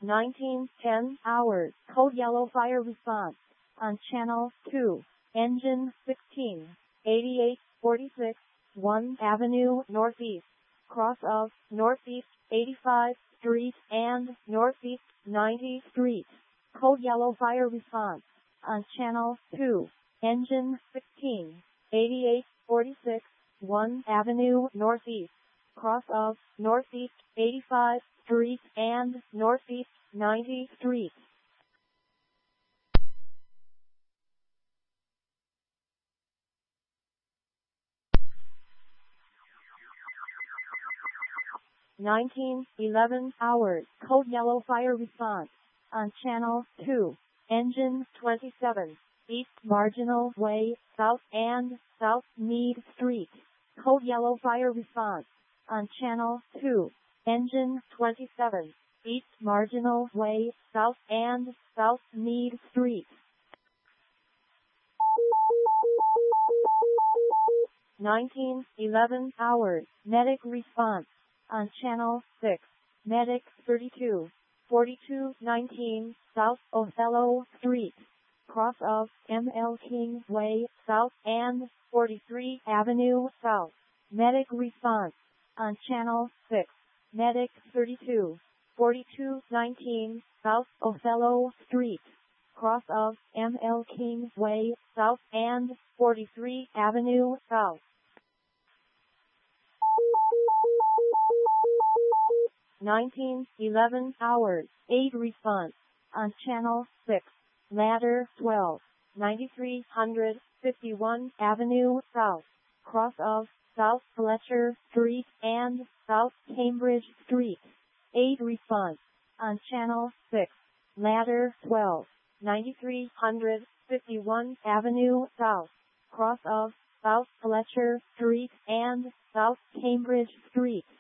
19:10 hours. Code yellow fire response on channel 2. Engine 16, 8846, 1 Avenue Northeast, cross of Northeast 85 Street and Northeast 90 Street. Code yellow fire response on channel 2. Engine 16, 8846, 1 Avenue Northeast, cross of Northeast 85 Street and Northeast 90 Street. Nineteen 11 hours. Code yellow fire response on channel 2. Engine 27, East Marginal Way, South and South Mead Street. Code yellow fire response on channel 2. Engine 27, East Marginal Way, South and South Mead Street. 19:11 hours. Medic response on channel 6. Medic 32, 4219 South Othello Street, cross of M.L. King Way South and 43 Avenue South. Medic response on channel 6. Medic 32, 4219 South Othello Street, cross of M.L. King Way South and 43 Avenue South. 19:11 hours. Aid response on channel 6. Ladder 12, 9300 51 Avenue South, cross of South Fletcher Street and South Cambridge Street. Aid response on channel 6. Ladder 12, 9300 51 Avenue South, cross of South Fletcher Street and South Cambridge Street.